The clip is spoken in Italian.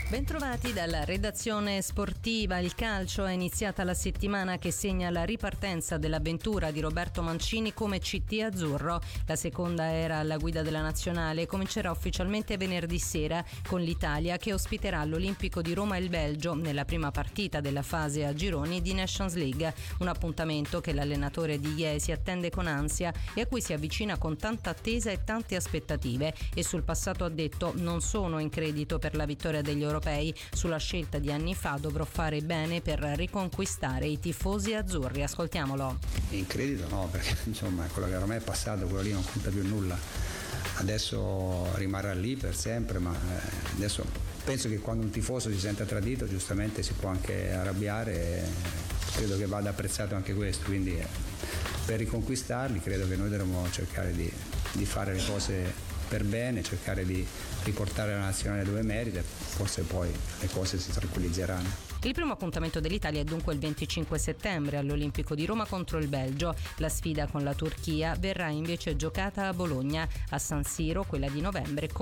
Bentrovati dalla redazione sportiva. Il calcio è iniziata la settimana che segna la ripartenza dell'avventura di Roberto Mancini come CT azzurro. La seconda era alla guida della nazionale e comincerà ufficialmente venerdì sera con l'Italia che ospiterà l'Olimpico di Roma e il Belgio nella prima partita della fase a gironi di Nations League. Un appuntamento che l'allenatore di Iesi attende con ansia e a cui si avvicina con tanta attesa e tante aspettative. E sul passato ha detto: non sono in credito per la vittoria degli europei. Sulla scelta di anni fa dovrò fare bene per riconquistare i tifosi azzurri. Ascoltiamolo. In credito no, perché insomma quello che ormai è passato, quello lì non conta più nulla. Adesso rimarrà lì per sempre, ma adesso penso che quando un tifoso si sente tradito giustamente si può anche arrabbiare e credo che vada apprezzato anche questo, quindi per riconquistarli credo che noi dovremmo cercare di fare le cose per bene, cercare di riportare la nazionale dove merita, forse poi le cose si tranquillizzeranno. Il primo appuntamento dell'Italia è dunque il 25 settembre all'Olimpico di Roma contro il Belgio. La sfida con la Turchia verrà invece giocata a Bologna. A San Siro, quella di novembre,